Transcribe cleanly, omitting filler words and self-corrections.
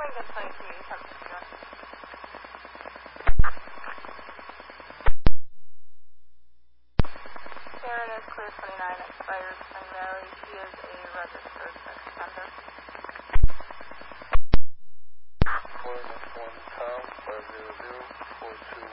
Lincoln 22, Hudson. Karen is clear 29, expired Spring Valley. She is a registered sex offender. Coordinates 1 Tom 500 42